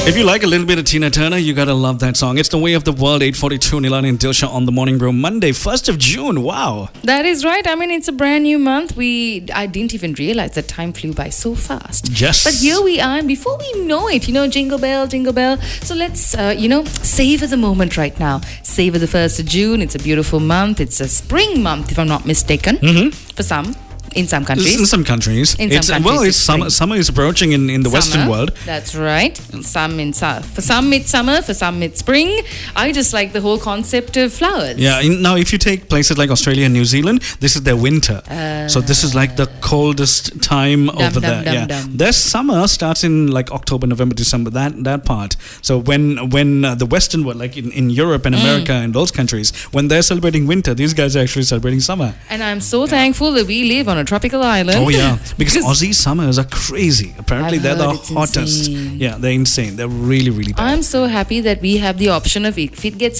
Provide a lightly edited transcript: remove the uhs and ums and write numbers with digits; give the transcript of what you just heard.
If you like a little bit of Tina Turner, you gotta love that song. It's The Way of the World, 8:42, Nilani and Dilsha on the Morning Brew, Monday, 1st of June. Wow. That is right. I mean, it's a brand new month. I didn't even realize that time flew by so fast. Yes. But here we are, and before we know it, jingle bell, jingle bell. So let's, savor the moment right now. Savor the 1st of June. It's a beautiful month. It's a spring month, if I'm not mistaken. For some. In some countries. In some countries. Well, it's summer is approaching in the Western world. That's right. For some it's summer, for some it's spring. I just like the whole concept of flowers. Yeah. Now, if you take places like Australia and New Zealand, this is their winter. So this is like the coldest time over there. Their summer starts in like October, November, December. That part. So when the Western world, like in Europe and America and those countries, when they're celebrating winter, these guys are actually celebrating summer. And I'm so thankful that we live on a tropical island. Oh yeah, because Aussie summers are crazy. Apparently they're the hottest. Insane. Yeah, they're insane. They're really, really bad. I'm so happy that we have the option of if it gets